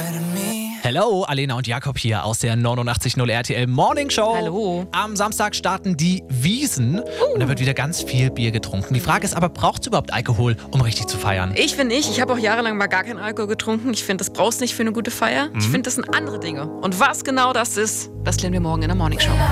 Hello, Alena und Jakob hier aus der 89.0 RTL Morning Show. Hallo. Am Samstag starten die Wiesn und da wird wieder ganz viel Bier getrunken. Die Frage ist aber, braucht es überhaupt Alkohol, um richtig zu feiern? Ich finde nicht. Ich habe auch jahrelang mal gar keinen Alkohol getrunken. Ich finde, das brauchst du nicht für eine gute Feier. Ich finde, das sind andere Dinge. Und was genau das ist, das klären wir morgen in der Morning Show.